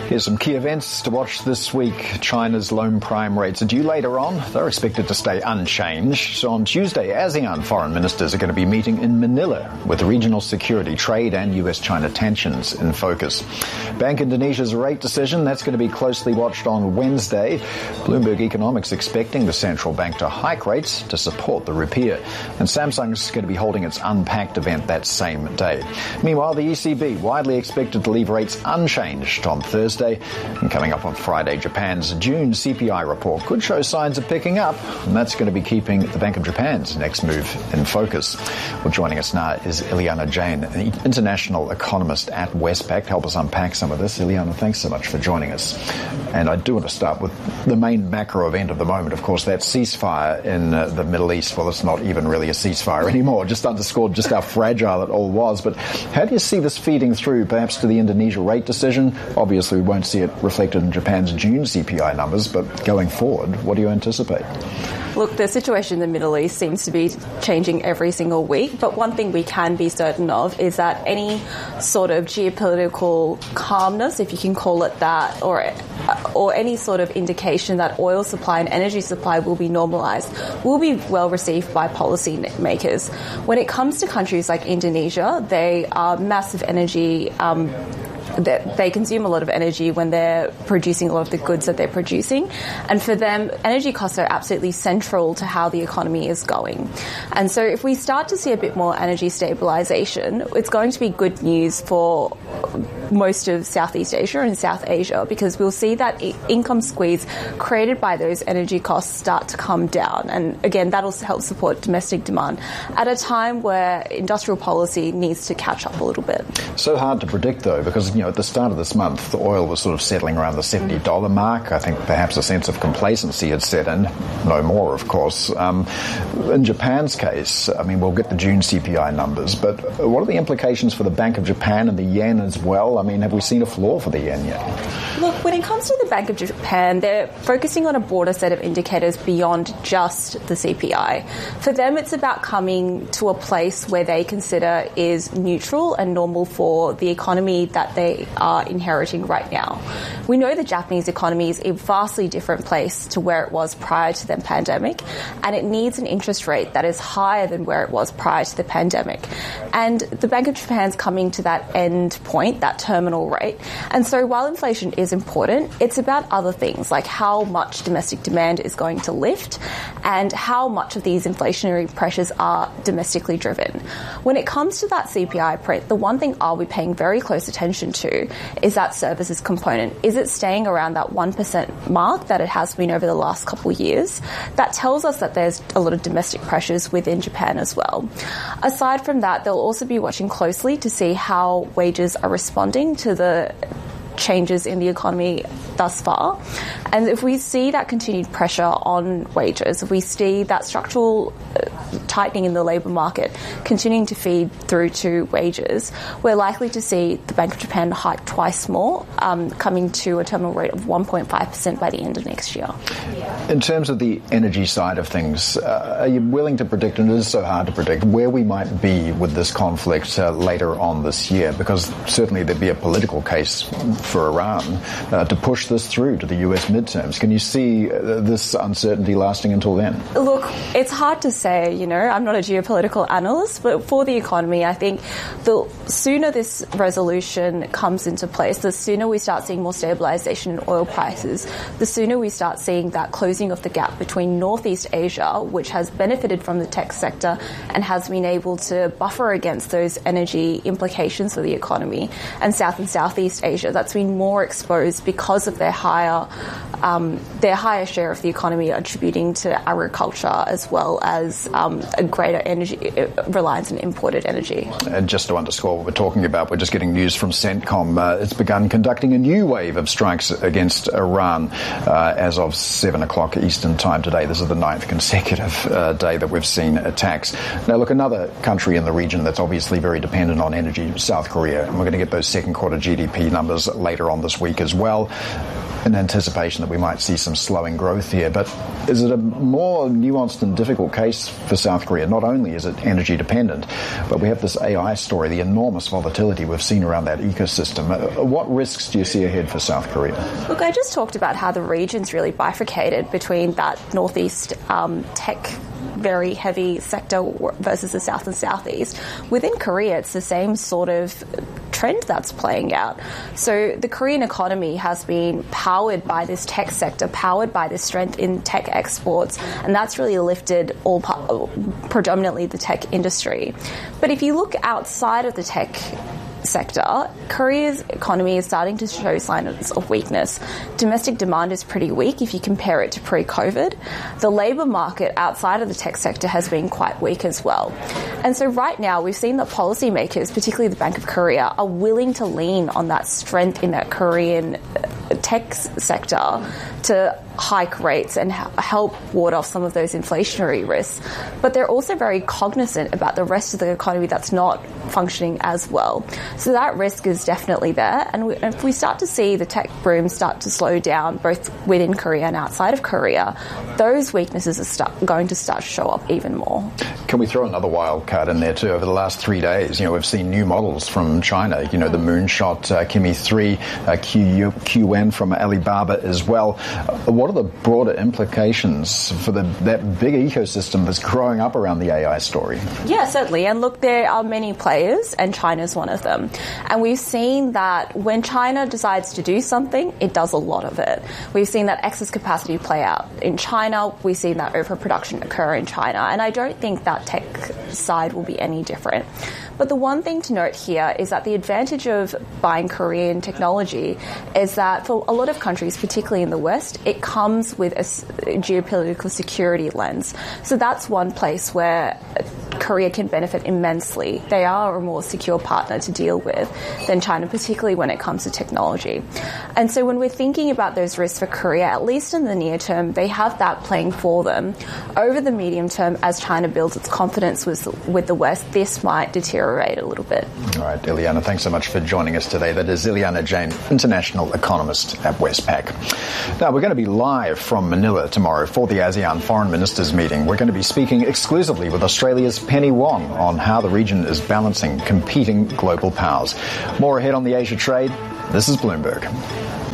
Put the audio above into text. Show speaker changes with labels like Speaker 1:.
Speaker 1: Here's some key events to watch this week. China's loan prime rates are due later on. They're expected to stay unchanged. So on Tuesday, ASEAN foreign ministers are going to be meeting in Manila with regional security, trade and US-China tensions in focus. Bank Indonesia's rate decision, that's going to be closely watched on Wednesday. Bloomberg Economics expecting the central bank to hike rates to support the rupiah. And Samsung's going to be holding its Unpacked event that same day. Meanwhile, the ECB widely expected to leave rates unchanged on Thursday. And coming up on Friday, Japan's June CPI report could show signs of picking up, and that's going to be keeping the Bank of Japan's next move in focus. Well, joining us now is Ileana Jain, an international economist at Westpac, to help us unpack some of this. Ileana, thanks so much for joining us. And I do want to start with the main macro event of the moment, of course, that ceasefire in the Middle East. Well, it's not even really a ceasefire anymore, just underscored just how fragile it all was. But how do you see this feeding through, perhaps to the Indonesia rate decision? Obviously, we won't see it reflected in Japan's June CPI numbers, but going forward, what do you anticipate?
Speaker 2: Look, the situation in the Middle East seems to be changing every single week, but one thing we can be certain of is that any sort of geopolitical calmness, if you can call it that, or any sort of indication that oil supply and energy supply will be normalised, will be well received by policy makers. When it comes to countries like Indonesia, they are massive energy they consume a lot of energy when they're producing a lot of the goods that they're producing. And for them, energy costs are absolutely central to how the economy is going. And so if we start to see a bit more energy stabilisation, it's going to be good news for most of Southeast Asia and South Asia, because we'll see that income squeeze created by those energy costs start to come down. And again, that'll help support domestic demand at a time where industrial policy needs to catch up a little bit.
Speaker 1: So hard to predict, though, because, at the start of this month, the oil was sort of settling around the $70 mark. I think perhaps a sense of complacency had set in. No more, of course. In Japan's case, we'll get the June CPI numbers, but what are the implications for the Bank of Japan and the yen as well? Have we seen a floor for the yen yet?
Speaker 2: Look, when it comes to the Bank of Japan, they're focusing on a broader set of indicators beyond just the CPI. For them, it's about coming to a place where they consider is neutral and normal for the economy that they are inheriting right now. We know the Japanese economy is a vastly different place to where it was prior to the pandemic, and it needs an interest rate that is higher than where it was prior to the pandemic. And the Bank of Japan's coming to that end point, that terminal rate. And so while inflation is important, it's about other things, like how much domestic demand is going to lift and how much of these inflationary pressures are domestically driven. When it comes to that CPI print, the one thing I'll be paying very close attention to is that services component. Is it staying around that 1% mark that it has been over the last couple of years? That tells us that there's a lot of domestic pressures within Japan as well. Aside from that, they'll also be watching closely to see how wages are responding to the changes in the economy thus far. And if we see that continued pressure on wages, if we see that structural tightening in the labour market continuing to feed through to wages, we're likely to see the Bank of Japan hike twice more, coming to a terminal rate of 1.5% by the end of next year.
Speaker 1: In terms of the energy side of things, are you willing to predict, and it is so hard to predict, where we might be with this conflict later on this year? Because certainly there'd be a political case for Iran to push this through to the US midterms. Can you see this uncertainty lasting until then?
Speaker 2: Look, it's hard to say, I'm not a geopolitical analyst, but for the economy, I think the sooner this resolution comes into place, the sooner we start seeing more stabilisation in oil prices, the sooner we start seeing that closing of the gap between Northeast Asia, which has benefited from the tech sector and has been able to buffer against those energy implications for the economy, and South and Southeast Asia, that's been more exposed because of their higher share of the economy attributing to agriculture, as well as a greater energy reliance on imported energy.
Speaker 1: And just to underscore what we're talking about, we're just getting news from CENTCOM. It's begun conducting a new wave of strikes against Iran as of 7 o'clock Eastern time today. This is the 9th consecutive day that we've seen attacks. Now, look, another country in the region that's obviously very dependent on energy, South Korea, and we're going to get those second quarter GDP numbers later on this week as well. in anticipation that we might see some slowing growth here. But is it a more nuanced and difficult case for South Korea? Not only is it energy dependent, but we have this AI story, the enormous volatility we've seen around that ecosystem. What risks do you see ahead for South Korea?
Speaker 2: Look, I just talked about how the region's really bifurcated between that northeast tech very heavy sector versus the south and southeast. Within Korea, it's the same sort of trend that's playing out. So the Korean economy has been powered by this tech sector, powered by this strength in tech exports, and that's really lifted predominantly the tech industry. But if you look outside of the tech sector, Korea's economy is starting to show signs of weakness. Domestic demand is pretty weak if you compare it to pre-COVID. The labour market outside of the tech sector has been quite weak as well. And so right now we've seen that policymakers, particularly the Bank of Korea, are willing to lean on that strength in that Korean tech sector to hike rates and help ward off some of those inflationary risks. But they're also very cognizant about the rest of the economy that's not functioning as well. So that risk is definitely there. And if we start to see the tech boom start to slow down, both within Korea and outside of Korea, those weaknesses are going to start to show up even more.
Speaker 1: Can we throw another wild card in there too? Over the last 3 days, we've seen new models from China, the Moonshot Kimi 3, QN from Alibaba as well. What are the broader implications for that big ecosystem that's growing up around the AI story?
Speaker 2: Yeah, certainly. And look, there are many players, and China's one of them. And we've seen that when China decides to do something, it does a lot of it. We've seen that excess capacity play out in China. We've seen that overproduction occur in China. And I don't think that tech side will be any different. But the one thing to note here is that the advantage of buying Korean technology is that for a lot of countries, particularly in the West, it comes with a geopolitical security lens. So that's one place where Korea can benefit immensely. They are a more secure partner to deal with than China, particularly when it comes to technology. And so when we're thinking about those risks for Korea, at least in the near term, they have that playing for them. Over the medium term, as China builds its confidence with the West, this might deteriorate a little bit.
Speaker 1: All right, Ileana, thanks so much for joining us today. That is Ileana Jain, international economist at Westpac. Now, we're going to be live from Manila tomorrow for the ASEAN Foreign Ministers meeting. We're going to be speaking exclusively with Australia's Penny Wong on how the region is balancing competing global powers. More ahead on the Asia Trade. This is Bloomberg.